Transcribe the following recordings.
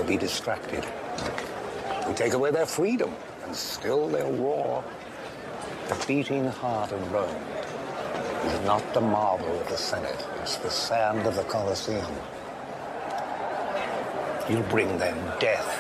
they'll be distracted. We take away their freedom, and still they'll roar. The beating heart of Rome is not the marble of the Senate, it's the sand of the Colosseum. He'll bring them death,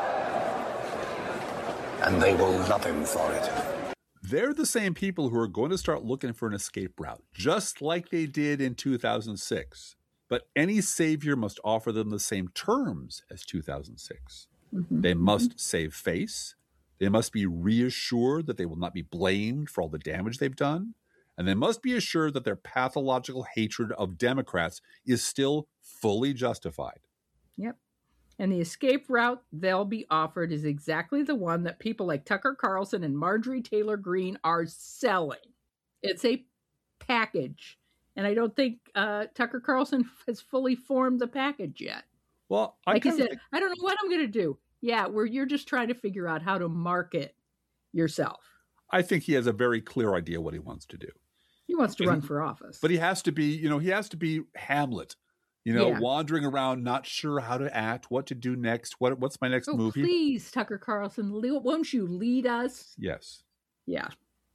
and they will love him for it. They're the same people who are going to start looking for an escape route, just like they did in 2006. But any savior must offer them the same terms as 2006. They must save face. They must be reassured that they will not be blamed for all the damage they've done. And they must be assured that their pathological hatred of Democrats is still fully justified. Yep. And the escape route they'll be offered is exactly the one that people like Tucker Carlson and Marjorie Taylor Greene are selling. It's a package. And I don't think Tucker Carlson has fully formed the package yet. Well, like he said, I don't know what I'm going to do. Yeah, you're just trying to figure out how to market yourself. I think he has a very clear idea what he wants to do. He wants to run for office. But he has to be, he has to be Hamlet. Wandering around, not sure how to act, what to do next, what's my next move. Please, Tucker Carlson, won't you lead us? Yes. Yeah.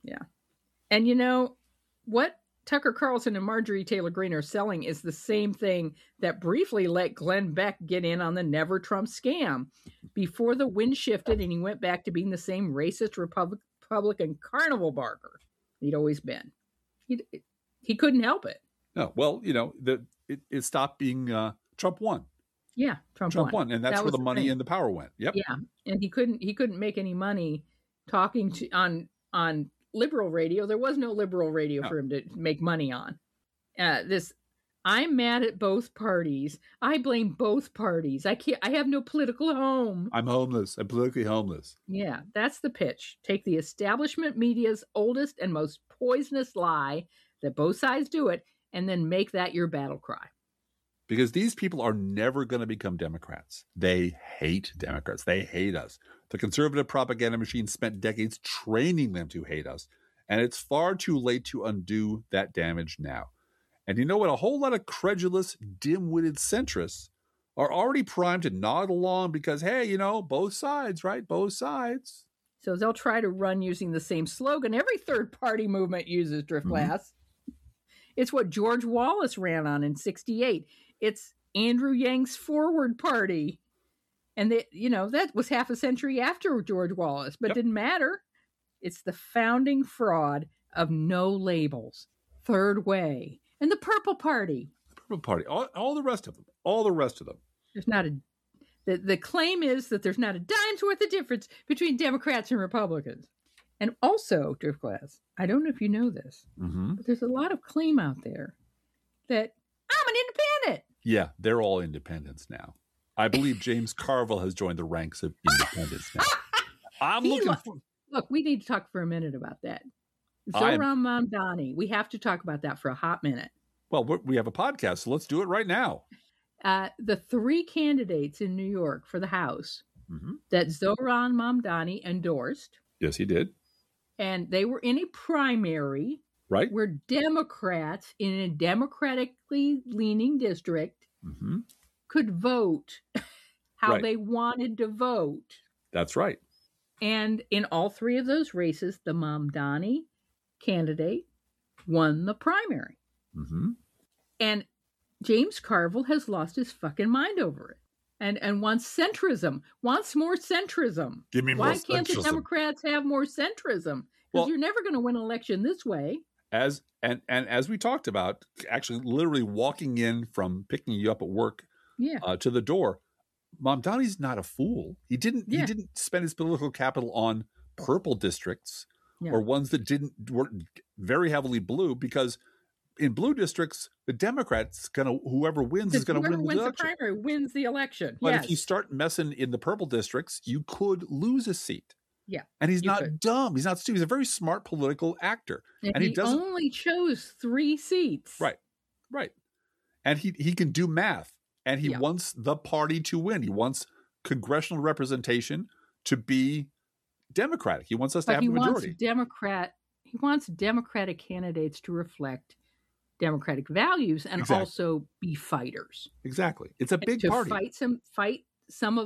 And what Tucker Carlson and Marjorie Taylor Greene are selling is the same thing that briefly let Glenn Beck get in on the Never Trump scam before the wind shifted and he went back to being the same racist Republican carnival barker he'd always been. He couldn't help it. No, well, it stopped being Trump won. Yeah, Trump won, and that's where the money and the power went. Yep. Yeah, and he couldn't make any money talking on liberal radio. There was no liberal radio for him to make money on. I'm mad at both parties. I blame both parties. I have no political home. I'm homeless. I'm politically homeless. Yeah, that's the pitch. Take the establishment media's oldest and most poisonous lie that both sides do it, and then make that your battle cry. Because these people are never going to become Democrats. They hate Democrats. They hate us. The conservative propaganda machine spent decades training them to hate us. And it's far too late to undo that damage now. And you know what? A whole lot of credulous, dim-witted centrists are already primed to nod along because, hey, both sides, right? Both sides. So they'll try to run using the same slogan every third-party movement uses, Driftglass. It's what George Wallace ran on in 1968. It's Andrew Yang's Forward Party. And that was half a century after George Wallace, but didn't matter. It's the founding fraud of no labels, Third Way, and the Purple Party. The Purple Party, all the rest of them. All the rest of them. There's not the claim is that there's not a dime's worth of difference between Democrats and Republicans. And also, Driftglass, I don't know if you know this, but there's a lot of claim out there that I'm an independent. Yeah, they're all independents now. I believe James Carville has joined the ranks of independents now. Look, we need to talk for a minute about that. Zohran Mamdani. We have to talk about that for a hot minute. Well, we have a podcast, so let's do it right now. The three candidates in New York for the House that Zohran Mamdani endorsed. Yes, he did. And they were in a primary. Right. Where Democrats in a democratically leaning district could vote how they wanted to vote. That's right. And in all three of those races, the Mamdani candidate won the primary. And James Carville has lost his fucking mind over it. And wants centrism, wants more centrism. Give me more centrism. Why can't the Democrats have more centrism? Because you're never going to win an election this way. As we talked about, actually literally walking in from picking you up at work to the door, Mamdani's not a fool. He didn't spend his political capital on purple districts or ones that were very heavily blue, because in blue districts, the Democrats whoever wins is going to win the election. The primary wins the election. But if you start messing in the purple districts, you could lose a seat. Yeah. And he's not dumb. He's not stupid. He's a very smart political actor. And he only chose 3 seats. Right. Right. And he can do math. And he wants the party to win. He wants congressional representation to be Democratic. He wants us to have a majority. He wants Democratic candidates to reflect Democratic values and also be fighters. Exactly. It's a big party. Fight some of